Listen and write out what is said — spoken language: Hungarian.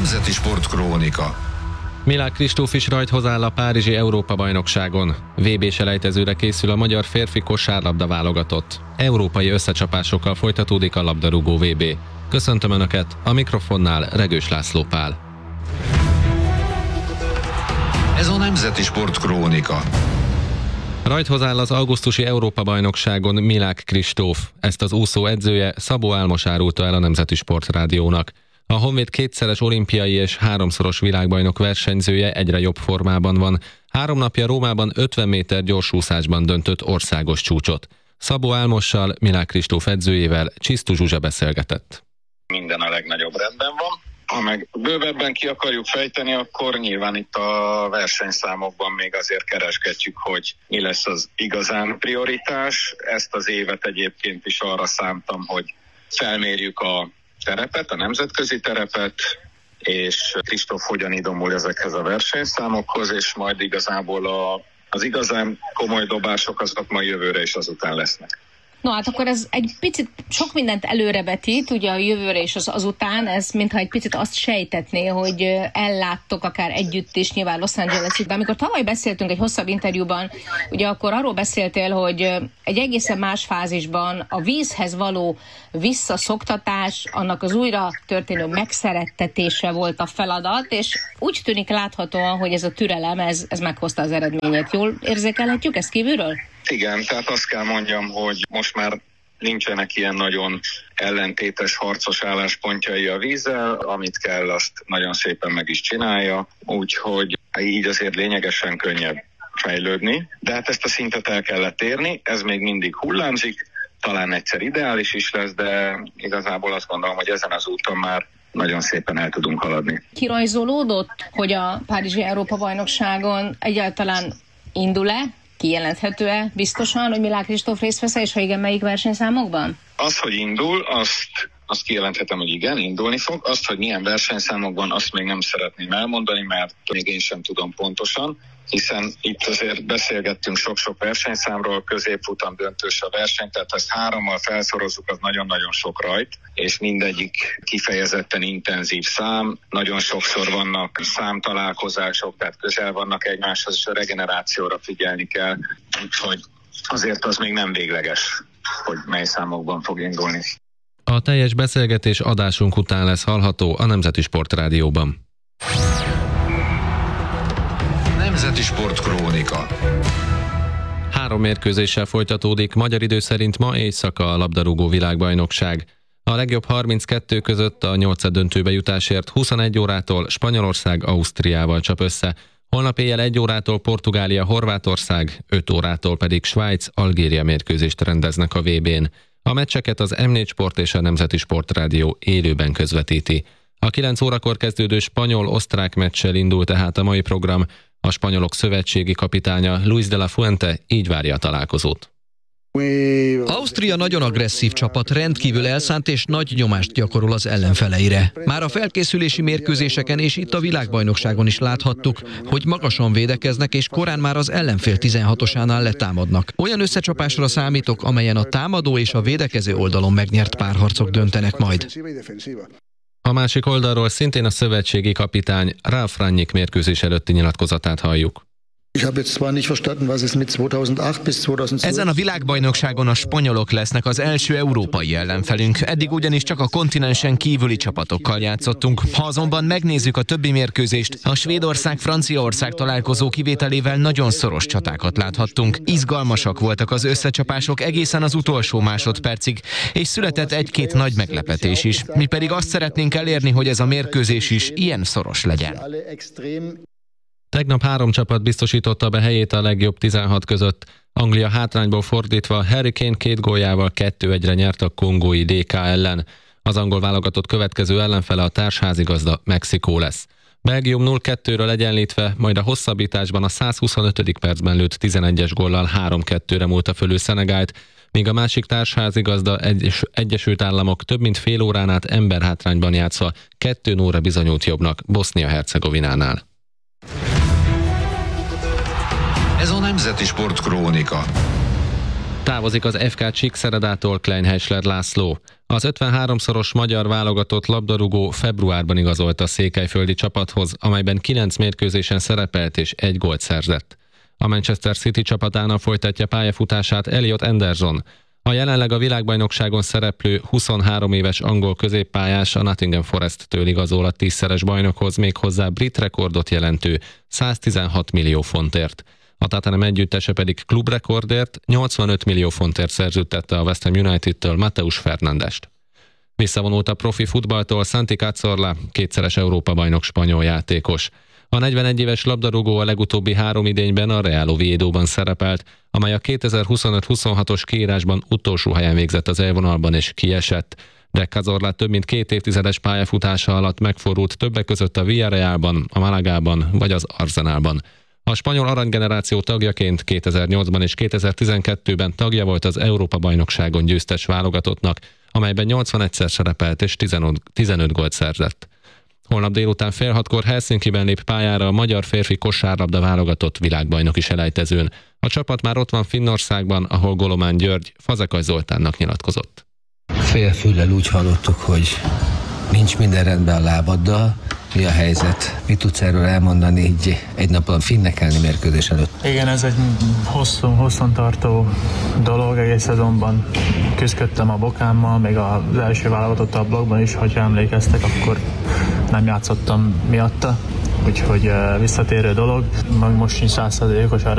Nemzeti Sportkrónika. Milák Kristóf is rajthoz áll a párizsi Európa-bajnokságon. VB-selejtezőre készül a magyar férfi kosárlabda válogatott. Európai összecsapásokkal folytatódik a labdarúgó VB. Köszöntöm Önöket, a mikrofonnál Regős László Pál. Ez a Nemzeti Sportkrónika. Rajthoz áll az augusztusi Európa-bajnokságon Milák Kristóf. Ezt az úszó edzője Szabó Álmos árulta el a Nemzeti Sportrádiónak. A Honvéd kétszeres olimpiai és háromszoros világbajnok versenyzője egyre jobb formában van. 3 napja Rómában 50 méter gyorsúszásban döntött országos csúcsot. Szabó Álmossal, Milák Kristóf edzőjével Csisztu Zsuzsa beszélgetett. Minden a legnagyobb rendben van. Ha meg bővebben ki akarjuk fejteni, akkor nyilván itt a versenyszámokban még azért keresgetjük, hogy mi lesz az igazán prioritás. Ezt az évet egyébként is arra szántam, hogy felmérjük a terepet, a nemzetközi terepet, és Kristóf hogyan idomul ezekhez a versenyszámokhoz, és majd igazából az igazán komoly dobások azok majd jövőre és azután lesznek. No, hát akkor ez egy picit sok mindent előrevetít, ugye a jövőre és azután, ez mintha egy picit azt sejtetné, hogy elláttok akár együtt is nyilván Los Angeles-ig. De amikor tavaly beszéltünk egy hosszabb interjúban, ugye akkor arról beszéltél, hogy egy egészen más fázisban a vízhez való visszaszoktatás, annak az újra történő megszerettetése volt a feladat, és úgy tűnik láthatóan, hogy ez a türelem, ez meghozta az eredményét. Jól érzékelhetjük ezt kívülről? Igen, tehát azt kell mondjam, hogy most már nincsenek ilyen nagyon ellentétes, harcos álláspontjai a vízzel, amit kell, azt nagyon szépen meg is csinálja, úgyhogy így azért lényegesen könnyebb fejlődni, de hát ezt a szintet el kellett érni, ez még mindig hullámzik, talán egyszer ideális is lesz, de igazából azt gondolom, hogy ezen az úton már nagyon szépen el tudunk haladni. Kirajzolódott, hogy a párizsi Európa-bajnokságon egyáltalán indul-e? Kijelenthető-e biztosan, hogy Milák Kristóf részt vesz, és ha igen, melyik versenyszámokban? Az, hogy indul, azt kijelenthetem, hogy igen, indulni fog. Azt, hogy milyen versenyszámokban, azt még nem szeretném elmondani, mert még én sem tudom pontosan, hiszen itt azért beszélgettünk sok-sok versenyszámról, középfutam döntős a verseny, tehát ha ezt 3-mal felszorozzuk, az nagyon-nagyon sok rajt, és mindegyik kifejezetten intenzív szám. Nagyon sokszor vannak számtalálkozások, tehát közel vannak egymáshoz, és a regenerációra figyelni kell, úgyhogy azért az még nem végleges, hogy mely számokban fog indulni. A teljes beszélgetés adásunk után lesz hallható a Nemzeti Sportrádióban. Nemzeti Sportkrónika. 3 mérkőzéssel folytatódik magyar idő szerint ma éjszaka a labdarúgó világbajnokság. A legjobb 32 között a 8. döntőbe jutásért 21 órától Spanyolország Ausztriával csap össze, holnap éjjel 1 órától Portugália Horvátország, 5 órától pedig Svájc Algéria mérkőzést rendeznek a VB-n. A meccseket az M4 Sport és a Nemzeti Sportrádió élőben közvetíti. A 9 órakor kezdődő spanyol-osztrák meccsel indul tehát a mai program. A spanyolok szövetségi kapitánya Luis de la Fuente így várja a találkozót. Ausztria nagyon agresszív csapat, rendkívül elszánt és nagy nyomást gyakorol az ellenfeleire. Már a felkészülési mérkőzéseken és itt a világbajnokságon is láthattuk, hogy magasan védekeznek és korán már az ellenfél 16-osánál letámadnak. Olyan összecsapásra számítok, amelyen a támadó és a védekező oldalon megnyert párharcok döntenek majd. A másik oldalról szintén a szövetségi kapitány Ralf Rangnick mérkőzés előtti nyilatkozatát halljuk. Ezen a világbajnokságon a spanyolok lesznek az első európai ellenfelünk. Eddig ugyanis csak a kontinensen kívüli csapatokkal játszottunk. Ha azonban megnézzük a többi mérkőzést, a Svédország-Franciaország találkozó kivételével nagyon szoros csatákat láthattunk. Izgalmasak voltak az összecsapások egészen az utolsó másodpercig, és született 1-2 nagy meglepetés is. Mi pedig azt szeretnénk elérni, hogy ez a mérkőzés is ilyen szoros legyen. Tegnap 3 csapat biztosította be helyét a legjobb 16 között. Anglia hátrányból fordítva Harry Kane 2 góljával 2-1-re nyert a kongói DK ellen. Az angol válogatott következő ellenfele a társházigazda Mexikó lesz. Belgium 0-2-ről egyenlítve, majd a hosszabbításban a 125. percben lőtt 11-es góllal 3-2-re múlta fölül Szenegált, míg a másik társházigazda Egyesült Államok több mint fél órán át emberhátrányban játszva 2-0-ra bizonyult jobbnak Bosznia-Hercegovinánál. Ez a Nemzeti Sportkrónika. Távozik az FK Csíkszeredától Klein Heisler László. Az 53-szoros magyar válogatott labdarúgó februárban igazolt a székelyföldi csapathoz, amelyben 9 mérkőzésen szerepelt és 1 gólt szerzett. A Manchester City csapatánál folytatja pályafutását Elliot Anderson. A jelenleg a világbajnokságon szereplő 23 éves angol középpályás a Nottingham Forest-től igazol a 10-szeres bajnokhoz, méghozzá brit rekordot jelentő 116 millió fontért. A Tottenham együttese pedig klubrekordért 85 millió fontért szerződtette a West Ham United-től Mateus Fernandest. Visszavonult a profi futballtól Santi Cazorla, 2-szeres Európa-bajnok spanyol játékos. A 41 éves labdarúgó a legutóbbi 3 idényben a Real Oviedoban szerepelt, amely a 2025-26-os kiírásban utolsó helyen végzett az élvonalban és kiesett. De Cazorla több mint 2 évtizedes pályafutása alatt megfordult többek között a Villarrealban, a Malagában vagy az Arsenalban. A spanyol aranygeneráció tagjaként 2008-ban és 2012-ben tagja volt az Európa-bajnokságon győztes válogatottnak, amelyben 81-szer szerepelt és 15 gólt szerzett. Holnap délután 5:30 Helsinkiben lép pályára a magyar férfi kosárlabda válogatott világbajnoki selejtezőn. A csapat már ott van Finnországban, ahol Golomán György Fazekas Zoltánnak nyilatkozott. Félfüllel úgy hallottuk, hogy nincs minden rendben a lábaddal. Mi a helyzet? Mit tudsz erről elmondani így egy napon finnekelni mérkőzés előtt? Igen, ez egy hosszan tartó dolog, egész szezonban küzdöttem a bokámmal, még az első válogatottal blogban is, hogyha emlékeztek, akkor nem játszottam miatta, úgyhogy visszatérő dolog, most sincs 100%-os